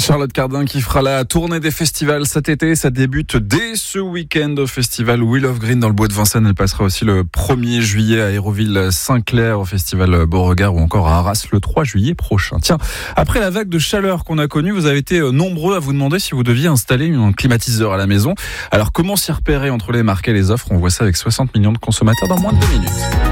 Charlotte Cardin qui fera la tournée des festivals cet été. Ça débute dès ce week-end au festival Wheel of Green dans le bois de Vincennes. Elle passera aussi le 1er juillet à Hérouville-Saint-Clair au festival Beauregard ou encore à Arras le 3 juillet prochain. Tiens, après la vague de chaleur qu'on a connue, vous avez été nombreux à vous demander si vous deviez installer un climatiseur à la maison. Alors comment s'y repérer entre les marques et les offres? On voit ça avec 60 millions de consommateurs dans moins de 2 minutes.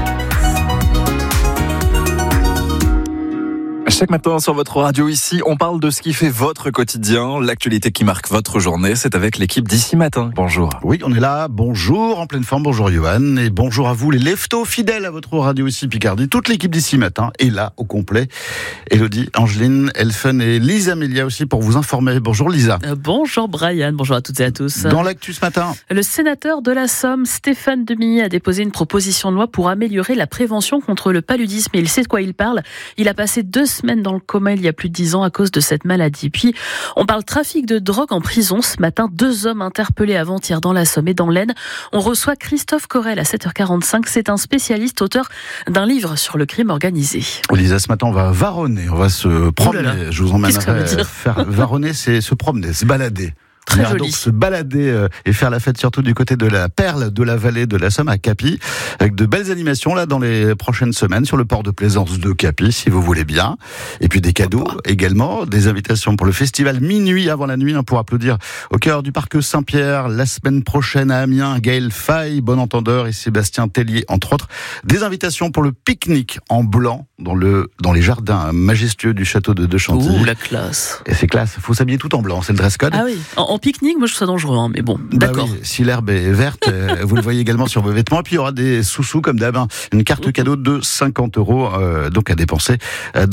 Chaque matin sur votre radio ici, on parle de ce qui fait votre quotidien, l'actualité qui marque votre journée. C'est avec l'équipe d'ici matin. Bonjour. Oui, on est là. Bonjour, en pleine forme. Bonjour Johan. Et bonjour à vous, les leftos fidèles à votre radio ici Picardie. Toute l'équipe d'ici matin est là au complet. Elodie, Angeline, Elfen et Lisa Melia aussi pour vous informer. Bonjour Lisa. Bonjour Brian. Bonjour à toutes et à tous. Dans l'actu ce matin. Le sénateur de la Somme, Stéphane Demilly, a déposé une proposition de loi pour améliorer la prévention contre le paludisme. Et il sait de quoi il parle. Il a passé 2 semaines dans le coma il y a plus de 10 ans à cause de cette maladie. Puis, on parle trafic de drogue en prison. Ce matin, 2 hommes interpellés avant-hier dans la Somme et dans l'Aisne. On reçoit Christophe Corel à 7h45. C'est un spécialiste, auteur d'un livre sur le crime organisé. Lisa, ce matin, on va varonner. On va se promener. Je vous emmènerai faire varonner, c'est se promener, se balader. Très joli. Donc se balader et faire la fête surtout du côté de la perle de la vallée de la Somme à Capi, avec de belles animations là dans les prochaines semaines sur le port de plaisance de Capi, si vous voulez bien. Et puis des cadeaux également, des invitations pour le festival Minuit avant la nuit, pour applaudir au cœur du parc Saint-Pierre la semaine prochaine à Amiens, Gaël Faye, Bon Entendeur et Sébastien Tellier entre autres. Des invitations pour le pique-nique en blanc dans les jardins majestueux du château de Chantilly. Ouh, la classe. Et c'est classe, faut s'habiller tout en blanc, c'est le dress code. Ah oui. En pique-nique, moi je trouve ça dangereux, mais bon, d'accord. Oui, si l'herbe est verte, vous le voyez également sur vos vêtements. Et puis il y aura des sous-sous comme d'hab, une carte cadeau de 50 €, donc à dépenser.